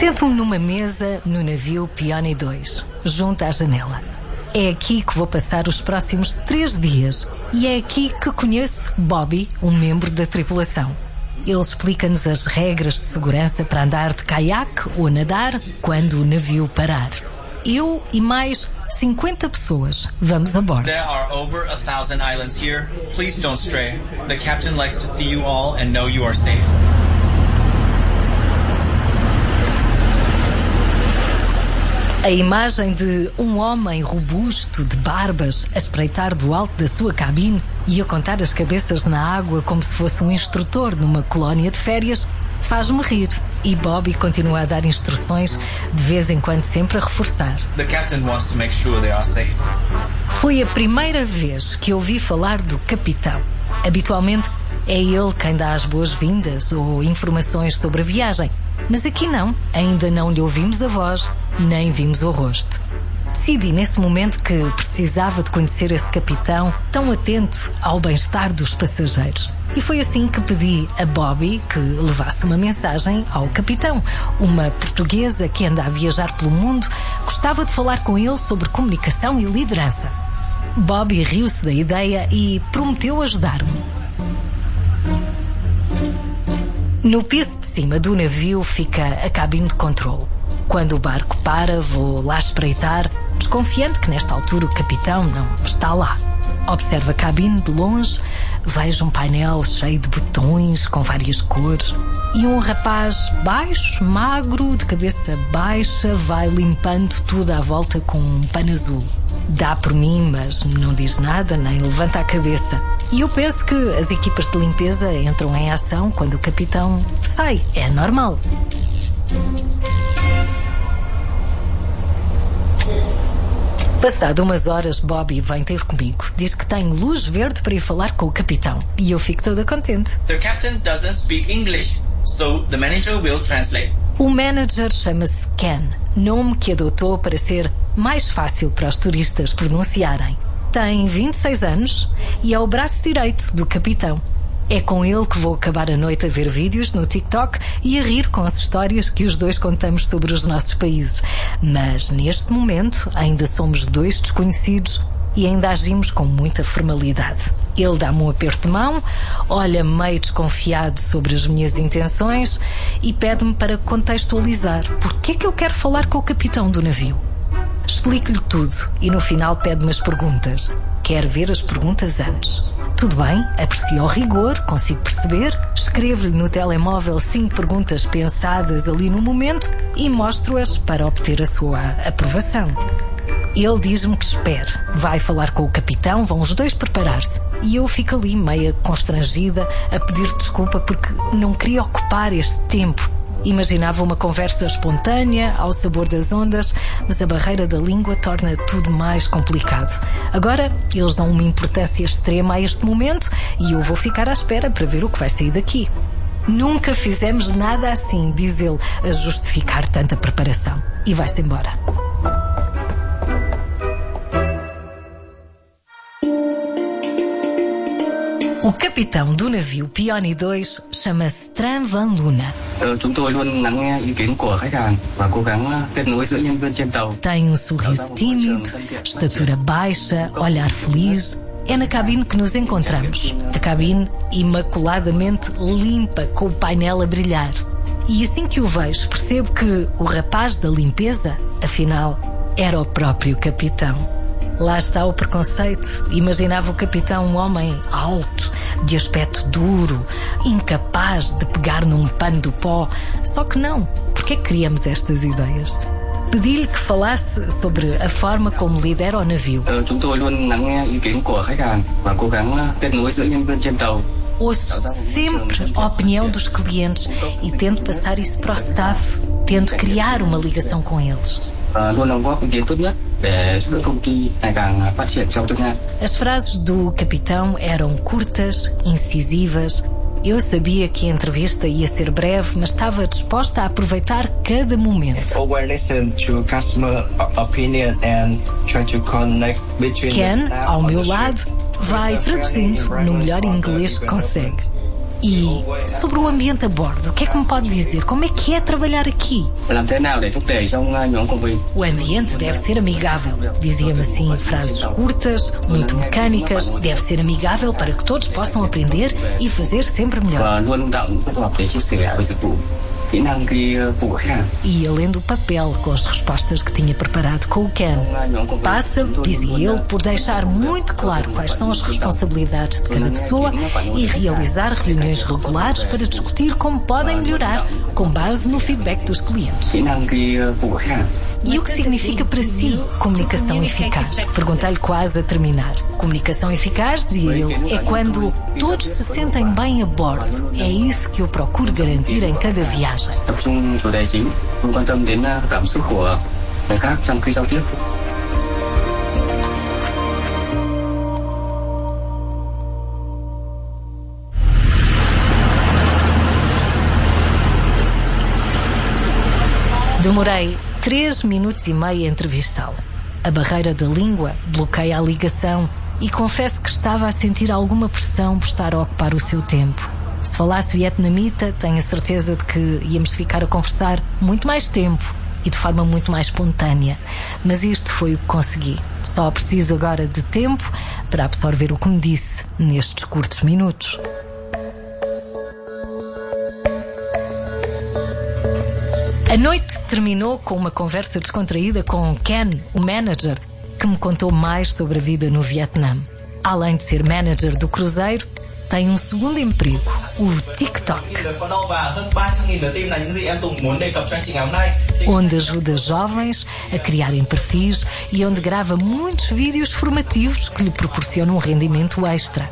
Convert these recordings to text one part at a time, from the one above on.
Sento-me numa mesa no navio Peony 2, junto à janela. É aqui que vou passar os próximos 3 dias e é aqui que conheço Bobby, um membro da tripulação. Ele explica-nos as regras de segurança para andar de caiaque ou nadar quando o navio parar. Eu e mais 50 pessoas vamos a bordo. There are over 1,000 islands here. Please don't stray. The captain likes to see you all and know you are safe. A imagem de um homem robusto, de barbas, a espreitar do alto da sua cabine e a contar as cabeças na água como se fosse um instrutor numa colónia de férias, faz-me rir. E Bobby continua a dar instruções, de vez em quando sempre a reforçar. The captain wants to make sure they are safe. Foi a primeira vez que ouvi falar do capitão. Habitualmente é ele quem dá as boas-vindas ou informações sobre a viagem. Mas aqui não, ainda não lhe ouvimos a voz, nem vimos o rosto. Decidi nesse momento que precisava de conhecer esse capitão tão atento ao bem-estar dos passageiros. E foi assim que pedi a Bobby que levasse uma mensagem ao capitão. Uma portuguesa que anda a viajar pelo mundo gostava de falar com ele sobre comunicação e liderança. Bobby riu-se da ideia e prometeu ajudar-me. No piso de cima do navio fica a cabine de controle. Quando o barco para, vou lá espreitar, desconfiando que nesta altura o capitão não está lá. Observo a cabine de longe, vejo um painel cheio de botões com várias cores e um rapaz baixo, magro, de cabeça baixa, vai limpando tudo à volta com um pano azul. Dá por mim, mas não diz nada, nem levanta a cabeça. E eu penso que as equipas de limpeza entram em ação quando o capitão sai. É normal. Passado umas horas, Bobby vem ter comigo. Diz que tem luz verde para ir falar com o capitão. E eu fico toda contente. The captain doesn't speak English, so the manager will translate. O manager chama-se Ken, nome que adotou para ser mais fácil para os turistas pronunciarem. Tem 26 anos e é o braço direito do capitão. É com ele que vou acabar a noite a ver vídeos no TikTok e a rir com as histórias que os dois contamos sobre os nossos países. Mas neste momento ainda somos 2 desconhecidos e ainda agimos com muita formalidade. Ele dá-me um aperto de mão, olha meio desconfiado sobre as minhas intenções e pede-me para contextualizar. Porquê que eu quero falar com o capitão do navio? Explico-lhe tudo e no final pede-me as perguntas. Quer ver as perguntas antes. Tudo bem, aprecio o rigor, consigo perceber. Escrevo-lhe no telemóvel 5 perguntas pensadas ali no momento e mostro-as para obter a sua aprovação. Ele diz-me que espere. Vai falar com o capitão, vão os 2 preparar-se. E eu fico ali meia constrangida a pedir desculpa porque não queria ocupar este tempo. Imaginava uma conversa espontânea, ao sabor das ondas, mas a barreira da língua torna tudo mais complicado. Agora, eles dão uma importância extrema a este momento e eu vou ficar à espera para ver o que vai sair daqui. Nunca fizemos nada assim, diz ele, a justificar tanta preparação. E vai-se embora. O capitão do navio Peony 2 chama-se Tran Van Luna. Chúng tôi luôn lắng nghe ý kiến của khách hàng và cố gắng kết nối giữa nhân viên trên tàu. Tem um sorriso tímido, estatura baixa, olhar feliz. É na cabine que nos encontramos. A cabine imaculadamente limpa, com o painel a brilhar. E assim que o vejo, percebo que o rapaz da limpeza, afinal, era o próprio capitão. Lá está o preconceito. Imaginava o capitão um homem alto, de aspecto duro, incapaz de pegar num pano do pó. Só que não. Porquê criamos estas ideias? Pedi-lhe que falasse sobre a forma como lidera o navio. Chúng tôi luôn lắng nghe ý kiến của khách hàng và cố gắng kết nối giữa nhân viên trên tàu. Ouço sempre a opinião dos clientes e tento passar isso para o staff. Tento criar uma ligação com eles. Luôn đóng góp ý kiến tốt nhất để giúp đỡ công ty ngày càng phát triển trong tương lai. As frases do capitão eram curtas, incisivas. Eu sabia que a entrevista ia ser breve, mas estava disposta a aproveitar cada momento. Always listen to customer opinion and try to connect between Ken, ao meu lado, vai traduzindo no melhor inglês que consegue. E sobre o ambiente a bordo, o que é que me pode dizer? Como é que é trabalhar aqui? Làm thế nào để thúc đẩy trong nhóm của mình? O ambiente deve ser amigável. Dizia-me assim frases curtas, muito mecânicas. Deve ser amigável para que todos possam aprender e fazer sempre melhor. Và luôn tạo những lớp học để chia sẻ về dịch vụ, kỹ năng khi phục vụ khách hàng. Ia lendo o papel com as respostas que tinha preparado com o Ken. Passa, dizia ele, por deixar muito claro quais são as responsabilidades de cada pessoa e realizar reuniões regulares para discutir como podem melhorar, com base no feedback dos clientes. Kỹ năng khi phục vụ khách hàng. E o que significa para si comunicação eficaz? Perguntei-lhe quase a terminar. Comunicação eficaz, dizia ele, é quando todos se sentem bem a bordo. É isso que eu procuro garantir em cada viagem. Tập trung chủ đề chính, luôn quan tâm đến cảm xúc của người khác trong khi giao tiếp. Demorei 3 minutos e meio a entrevistá-lo. A barreira da língua bloqueia a ligação e confesso que estava a sentir alguma pressão por estar a ocupar o seu tempo. Se falasse vietnamita, tenho a certeza de que íamos ficar a conversar muito mais tempo e de forma muito mais espontânea. Mas isto foi o que consegui. Só preciso agora de tempo para absorver o que me disse nestes curtos minutos. A noite terminou com uma conversa descontraída com Ken, o manager, que me contou mais sobre a vida no Vietnã. Além de ser manager do cruzeiro, tem um segundo emprego, o TikTok, onde ajuda jovens a criarem perfis e onde grava muitos vídeos formativos que lhe proporcionam um rendimento extra.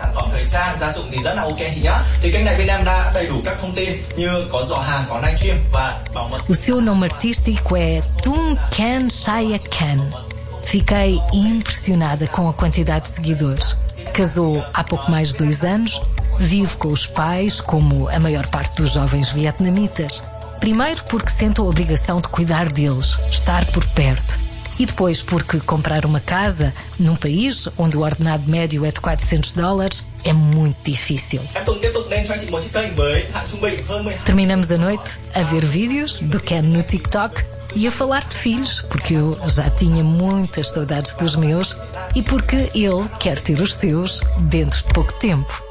O seu nome artístico é Tung Ken Shaya Ken. Fiquei impressionada com a quantidade de seguidores. Casou há pouco mais de 2 anos, vive com os pais, como a maior parte dos jovens vietnamitas. Primeiro porque sente a obrigação de cuidar deles, estar por perto. E depois porque comprar uma casa num país onde o ordenado médio é de $400 é muito difícil. Terminamos a noite a ver vídeos do Ken no TikTok e a falar de filhos, porque eu já tinha muitas saudades dos meus e porque ele quer ter os seus dentro de pouco tempo.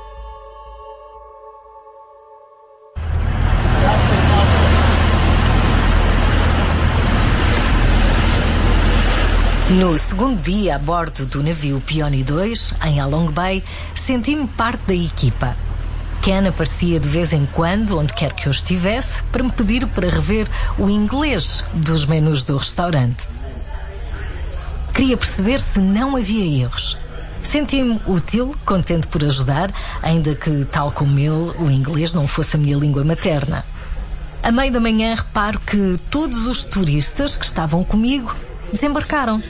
No segundo dia a bordo do navio Peony 2, em Halong Bay, senti-me parte da equipa. Ken aparecia de vez em quando, onde quer que eu estivesse, para me pedir para rever o inglês dos menus do restaurante. Queria perceber se não havia erros. Senti-me útil, contente por ajudar, ainda que, tal como ele, o inglês não fosse a minha língua materna. A meio da manhã reparo que todos os turistas que estavam comigo desembarcaram.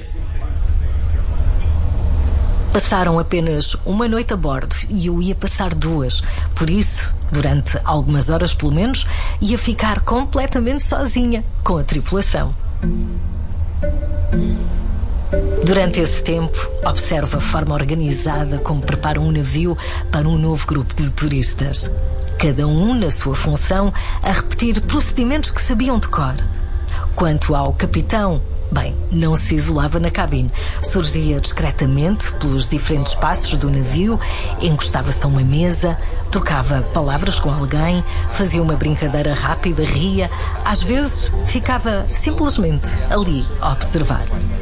Passaram apenas uma noite a bordo e eu ia passar 2. Por isso, durante algumas horas pelo menos, ia ficar completamente sozinha com a tripulação. Durante esse tempo, observo a forma organizada como preparam um navio para um novo grupo de turistas. Cada um na sua função, a repetir procedimentos que sabiam de cor. Quanto ao capitão, bem, não se isolava na cabine. Surgia discretamente pelos diferentes espaços do navio, encostava-se a uma mesa, trocava palavras com alguém, fazia uma brincadeira rápida, ria. Às vezes ficava simplesmente ali a observar.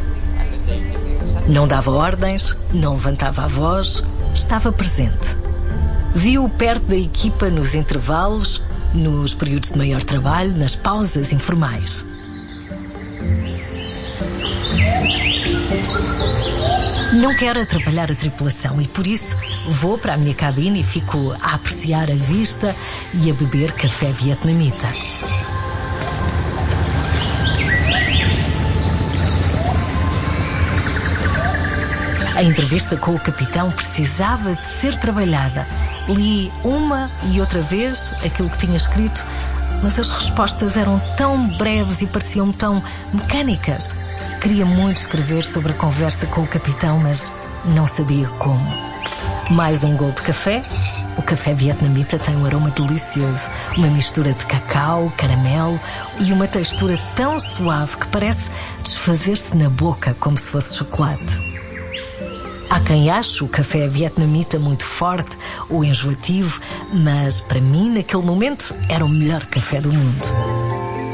Não dava ordens, não levantava a voz, estava presente. Vi-o perto da equipa nos intervalos, nos períodos de maior trabalho, nas pausas informais. Não quero atrapalhar a tripulação e por isso vou para a minha cabine e fico a apreciar a vista e a beber café vietnamita. A entrevista com o capitão precisava de ser trabalhada. Li uma e outra vez aquilo que tinha escrito, mas as respostas eram tão breves e pareciam tão mecânicas. Queria muito escrever sobre a conversa com o capitão, mas não sabia como. Mais um golo de café O café vietnamita tem um aroma delicioso, uma mistura de cacau, caramelo e uma textura tão suave que parece desfazer-se na boca como se fosse chocolate. Há quem ache o café vietnamita muito forte ou enjoativo, mas para mim, naquele momento, era o melhor café do mundo.